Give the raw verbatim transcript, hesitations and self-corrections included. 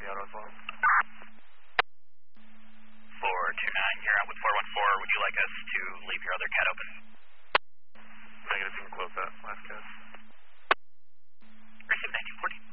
auto as well. four two nine, you're out with four one four. Would you like us to leave your other cat open? Negative, you can close that last cat.